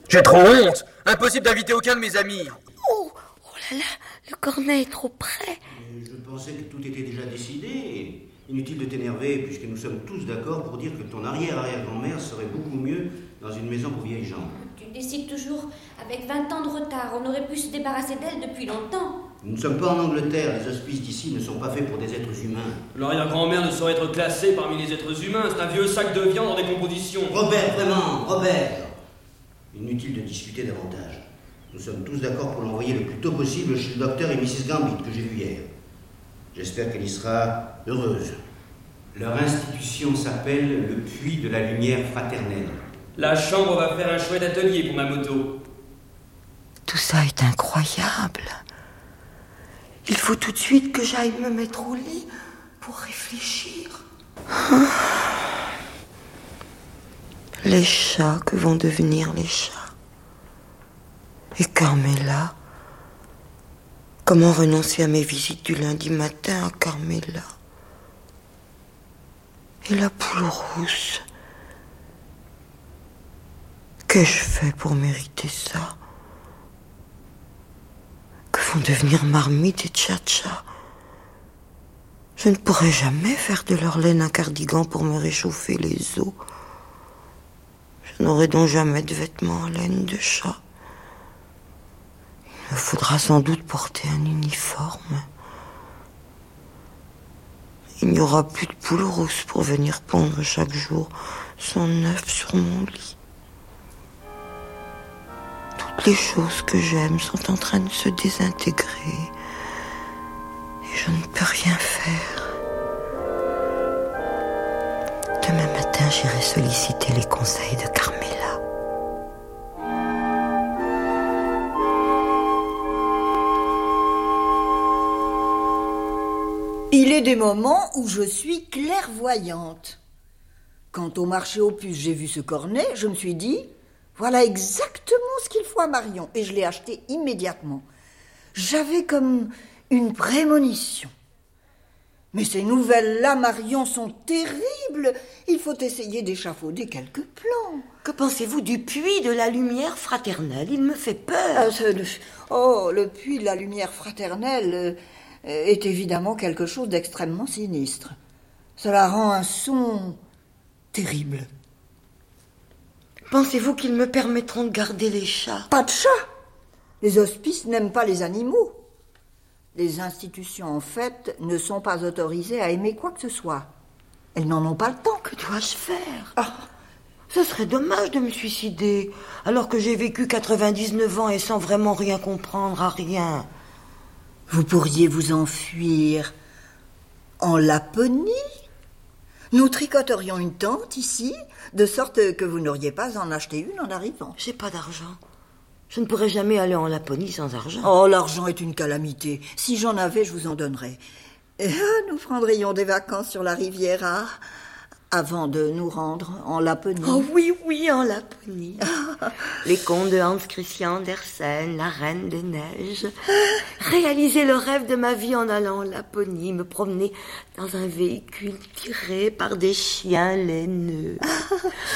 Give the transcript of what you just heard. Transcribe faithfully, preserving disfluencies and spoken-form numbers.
J'ai trop honte. Impossible d'inviter aucun de mes amis. Oh, oh là là, le cornet est trop près. Je pensais que tout était déjà décidé. Inutile de t'énerver, puisque nous sommes tous d'accord pour dire que ton arrière-arrière-grand-mère serait beaucoup mieux dans une maison pour vieilles gens. Tu décides toujours avec vingt ans de retard. On aurait pu se débarrasser d'elle depuis longtemps. Nous ne sommes pas en Angleterre. Les hospices d'ici ne sont pas faits pour des êtres humains. L'arrière-grand-mère ne saurait être classée parmi les êtres humains. C'est un vieux sac de viande en décomposition. Robert, vraiment, Robert. Inutile de discuter davantage. Nous sommes tous d'accord pour l'envoyer le plus tôt possible chez le docteur et missus Gambit que j'ai vu hier. J'espère qu'elle y sera heureuse. Leur institution s'appelle le Puits de la Lumière Fraternelle. La chambre va faire un chouette atelier pour ma moto. Tout ça est incroyable. Il faut tout de suite que j'aille me mettre au lit pour réfléchir. Les chats, que vont devenir les chats? Et Carmela? Comment renoncer à mes visites du lundi matin à Carmela? Et la poule rousse? Qu'ai-je fait pour mériter ça? Que vont devenir Marmite et Tcha-Tcha? Je ne pourrai jamais faire de leur laine un cardigan pour me réchauffer les os. Je n'aurai donc jamais de vêtements en laine de chat. Il me faudra sans doute porter un uniforme. Il n'y aura plus de poules rousses pour venir pondre chaque jour son œuf sur mon lit. Toutes les choses que j'aime sont en train de se désintégrer et je ne peux rien faire. Demain matin, j'irai solliciter les conseils de Carmela. Il est des moments où je suis clairvoyante. Quand au marché aux puces j'ai vu ce cornet, je me suis dit, voilà exactement ce qu'il faut à Marion, et je l'ai acheté immédiatement. J'avais comme une prémonition. Mais ces nouvelles-là, Marion, sont terribles. Il faut essayer d'échafauder quelques plans. Que pensez-vous du puits de la lumière fraternelle? Il me fait peur. Ah, ce- le- oh, le puits de la lumière fraternelle euh, est évidemment quelque chose d'extrêmement sinistre. Cela rend un son terrible. Pensez-vous qu'ils me permettront de garder les chats? Pas de chat. Les hospices n'aiment pas les animaux. Les institutions, en fait, ne sont pas autorisées à aimer quoi que ce soit. Elles n'en ont pas le temps. Que dois-je faire? Ah, Ce serait dommage de me suicider, alors que j'ai vécu quatre-vingt-dix-neuf ans et sans vraiment rien comprendre à rien. vous pourriez vous enfuir en Laponie. Nous tricoterions une tente ici, de sorte que vous n'auriez pas à en acheter une en arrivant. J'ai pas d'argent. Je ne pourrai jamais aller en Laponie sans argent. Oh, l'argent est une calamité. Si j'en avais, je vous en donnerais. Et, ah, nous prendrions des vacances sur la Riviera avant de nous rendre en Laponie. Oh oui, oui, en Laponie. Les contes de Hans Christian Andersen, la Reine des Neiges. Réaliser le rêve de ma vie en allant en Laponie, me promener dans un véhicule tiré par des chiens laineux.